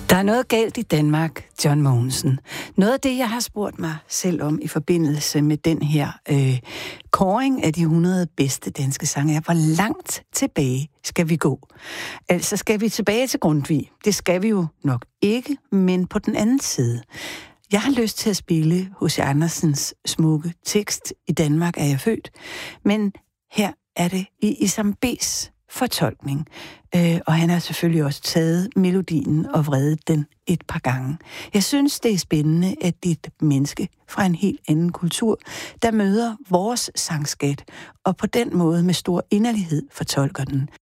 Der er noget galt i Danmark, John Mogensen. Noget af det, jeg har spurgt mig selv om i forbindelse med den her kåring af de 100 bedste danske sange, er, hvor langt tilbage skal vi gå? Altså, skal vi tilbage til Grundtvig? Det skal vi jo nok ikke, men på den anden side. Jeg har lyst til at spille H.C. Andersens smukke tekst "I Danmark er jeg født", men her er det i Isam B's fortolkning. Og han har selvfølgelig også taget melodien og vredet den et par gange. Jeg synes, det er spændende, at det er et menneske fra en helt anden kultur, der møder vores sangskat, og på den måde med stor inderlighed fortolker den.